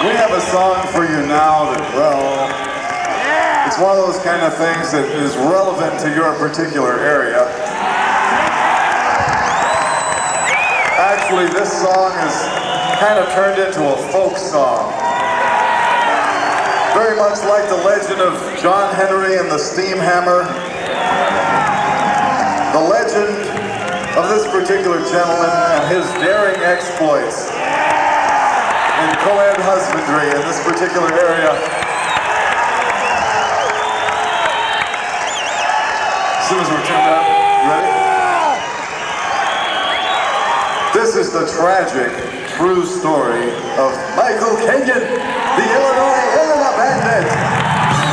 We have a song for you now that, well, it's one of those kind of things that is relevant to your particular area. Actually, this song is kind of turned into a folk song. Very much like the legend of John Henry and the Steam Hammer. The legend of this particular gentleman and his daring exploits in co-ed husbandry in this particular area. As soon as we're tuned up, you ready? This is the tragic, true story of Michael Kenyon, the Illinois Bandit.